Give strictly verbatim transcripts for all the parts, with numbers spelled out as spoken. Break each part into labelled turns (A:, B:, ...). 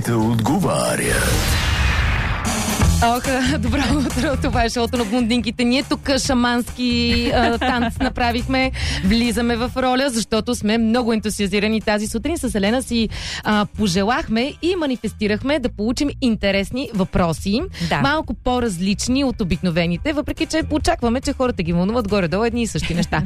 A: Блондинките отговарят.
B: Ох, добро утро, това е шоуто на блондинките. Ние тук шамански а, танц направихме, влизаме в роля, защото сме много ентусиазирани тази сутрин. С Елена си а, пожелахме и манифестирахме да получим интересни въпроси,
C: да.
B: малко по-различни от обикновените, въпреки че очакваме, че хората ги вълнуват горе-долу едни и същи неща.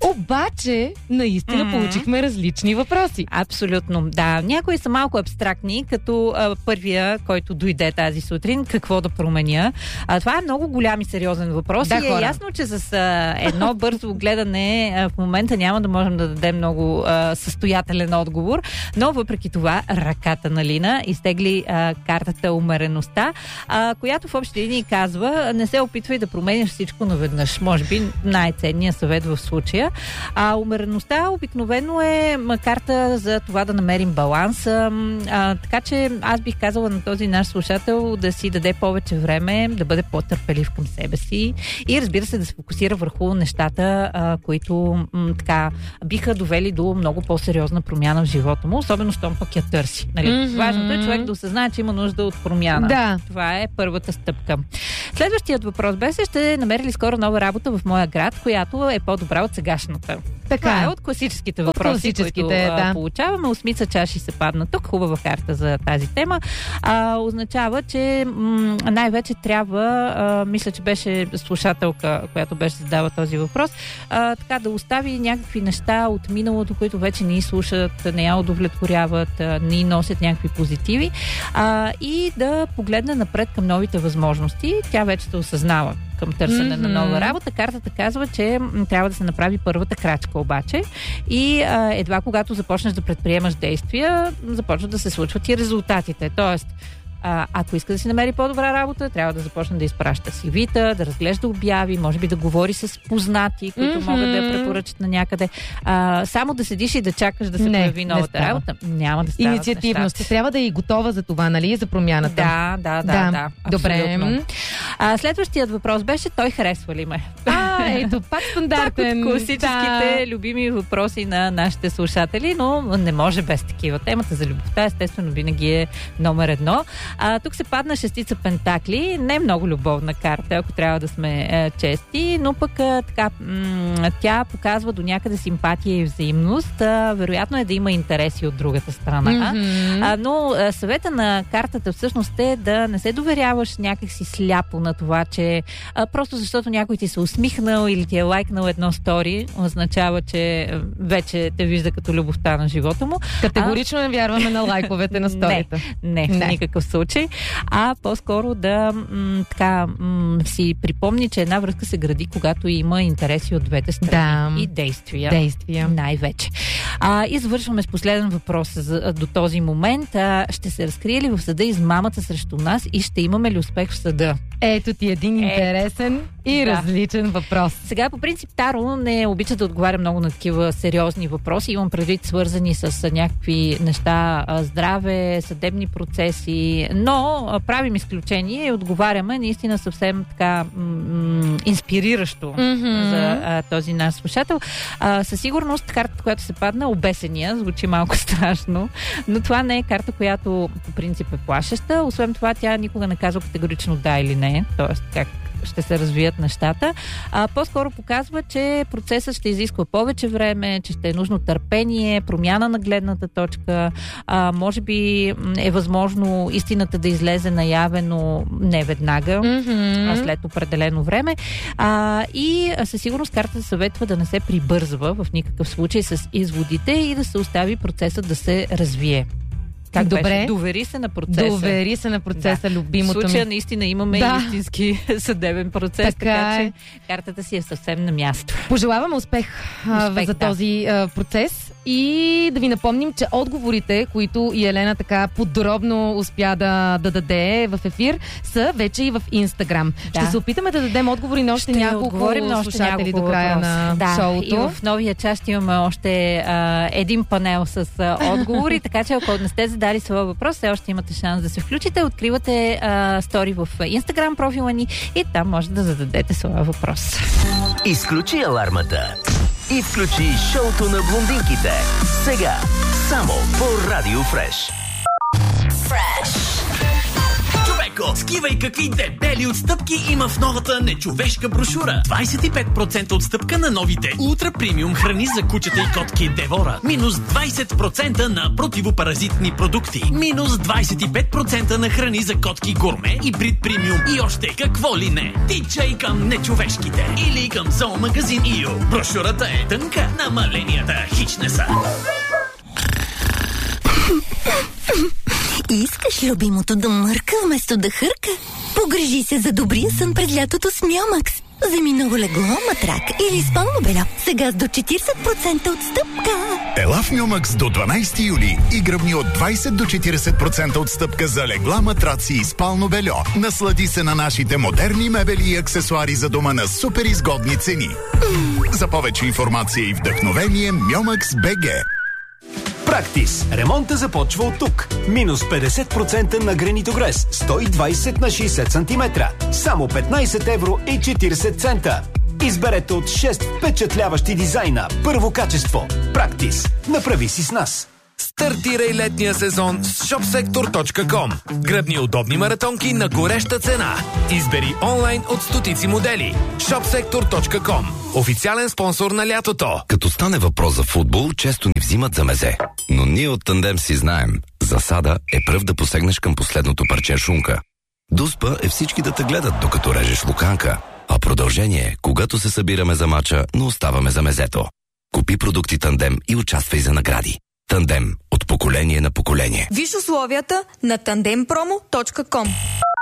B: Обаче, наистина mm-hmm. получихме различни въпроси.
C: Абсолютно, да. Някои са малко абстрактни, като а, първия, който дойде тази сутрин, какво да променя. А, това е много голям и сериозен въпрос
B: да,
C: и е
B: хора.
C: ясно, че с а, едно бързо гледане а, в момента няма да можем да дадем много а, състоятелен отговор, но въпреки това ръката на Лина изтегли а, картата умереността, а, която в общи линии казва: не се опитвай да промениш всичко наведнъж. Може би най-ценният съвет в случая. А умереността обикновено е карта за това да намерим баланс. А, а, така че аз бих казала на този наш слушател да си даде повече време, да бъде по-търпелив към себе си и разбира се да се фокусира върху нещата, а, които м, така биха довели до много по-сериозна промяна в живота му, особено щом пък я търси. Нали? Mm-hmm. Важното е човек да осъзнае, че има нужда от промяна.
B: Да.
C: Това е първата стъпка. Следващият въпрос беше: ще намери ли скоро нова работа в моя град, която е по-добра от сегашната?
B: Така
C: Това
B: е
C: от класическите
B: от
C: въпроси,
B: класическите,
C: които
B: да.
C: а, получаваме. Осмица чаши се падна тук. Хубава карта за тази тема. А, означава, че м- най-вече трябва, а, мисля, че беше слушателка, която беше задава този въпрос, а, така да остави някакви неща от миналото, които вече не слушат, не я удовлетворяват, а, не носят някакви позитиви, а, и да погледне напред към новите възможности. Тя вече се осъзнава към търсене mm-hmm. на нова работа. Картата казва, че м, трябва да се направи първата крачка обаче и а, едва когато започнеш да предприемаш действия, започват да се случват и резултатите. Тоест, А, ако иска да си намери по-добра работа, трябва да започне да изпраща си вита, да разглежда обяви, може би да говори с познати, които mm-hmm. могат да я препоръчат на някъде. А, само да седиш и да чакаш да се
B: не,
C: появи новата работа, няма да става.
B: Инициативност. Трябва да е и готова за това, нали? За промяната.
C: Да, да, да.
B: да.
C: да
B: Добре.
C: А, следващият въпрос беше: той харесва ли ме?
B: А, ето, пак стандартен.
C: Пак от класическите
B: да.
C: любими въпроси на нашите слушатели, но не може без такива. Темата за любовта, естествено, винаги е номер едно. А, тук се падна шестица пентакли. Не е много любовна карта, ако трябва да сме е, чести, но пък е, така, м- тя показва до някъде симпатия и взаимност. А, вероятно е да има интереси от другата страна.
B: Mm-hmm.
C: А, но а, съвета на картата всъщност е да не се доверяваш някакси сляпо на това, че а, просто защото някой ти се усмихнал или ти е лайкнал едно стори, означава, че вече те вижда като любовта на живота му.
B: Категорично а... не вярваме на лайковете на сторита.
C: Не, не, в никакъв случай. А по-скоро да м, така м, си припомни, че една връзка се гради, когато има интереси от двете страни.
B: Да.
C: И действия.
B: Действия.
C: Най-вече. А, и завършваме с последен въпрос за, до този момент. А, ще се разкрие ли в съда измамата срещу нас и ще имаме ли успех в съда?
B: Ето ти един интересен е, и
C: да.
B: различен въпрос.
C: Сега, по принцип, Таро не обича да отговаря много на такива сериозни въпроси. Имам предвид свързани с някакви неща, здраве, съдебни процеси, но правим изключение и отговаряме наистина съвсем така м- инспириращо mm-hmm. за а, този наш слушател. А, със сигурност картата, която се падна, обесения, звучи малко страшно, но това не е карта, която по принцип е плашеща. Освен това, тя никога не казва категорично да или не, т.е. как ще се развият нещата. А, по-скоро показва, че процесът ще изисква повече време, че ще е нужно търпение, промяна на гледната точка. А, може би е възможно истината да излезе наявено не веднага, mm-hmm. а след определено време. А, и със сигурност картата съветва да не се прибързва в никакъв случай с изводите и да се остави процесът да се развие. Как
B: Добре.
C: Беше? Довери се на процеса.
B: Довери се на процеса, да. Любимото ми.
C: В случая наистина имаме
B: да.
C: истински съдебен процес, така, така че картата си е съвсем на място.
B: Пожелаваме успех, успех за да. този а, процес и да ви напомним, че отговорите, които и Елена така подробно успя да, да даде в ефир, са вече и в Инстаграм. Да. Ще се опитаме да дадем отговори на още
C: ще
B: няколко
C: на още
B: слушатели
C: няколко
B: до края
C: въпрос.
B: на
C: да.
B: шоуто.
C: И в новия част имаме още а, един панел с а, отговори, така че ако не сте задали своя въпрос, все още имате шанс да се включите. Откривате а, стори в Инстаграм профила ни и там може да зададете своя въпрос.
A: Изключи алармата и включи шоуто на блондинките. Сега, само по Радио Фреш.
D: Човеко, скивай какви дебели отстъпки има в новата нечовешка брошура. двайсет и пет процента отстъпка на новите ултра премиум храни за кучета и котки Девора. Минус двайсет процента на противопаразитни продукти. Минус двайсет и пет процента на храни за котки Гурме и Брит премиум. И още какво ли не. Тичай към нечовешките. Или към зоомагазин Ио. Брошурата е тънка, намаленията хич не са.
E: Искаш любимото да мърка вместо да хърка? Погрижи се за добрия сън през лятото с Миомакс. Вземи ново легло, матрак или спално бельо. Сега с до четирийсет процента отстъпка.
F: Ела в Миомакс до дванайсети юли и гръбни от двайсет до четирийсет процента отстъпка за легла, матраци и спално бельо. Наслади се на нашите модерни мебели и аксесуари за дома на супер изгодни цени. Mm. За повече информация и вдъхновение Миомакс БГ.
G: Практис. Ремонта започва от тук. Минус петдесет процента на гранитогрес. сто и двайсет на шейсет сантиметра. Само петнайсет евро и четирийсет цента. Изберете от шест впечатляващи дизайна. Първо качество. Практис. Направи си с нас.
H: Стартирай летния сезон с шопсектор точка ком. Гръбни удобни маратонки на гореща цена. Избери онлайн от стотици модели. шопсектор точка ком. Официален спонсор на лятото.
I: Като стане въпрос за футбол, често ни взимат за мезе. Но ние от Тандем си знаем. Засада е пръв да посегнеш към последното парче шунка. Дуспа е всички да те гледат, докато режеш луканка. А продължение е, когато се събираме за мача, но оставаме за мезето. Купи продукти Тандем и участвай за награди. Тандем. От поколение на поколение.
J: Виж условията на тандем промо точка ком.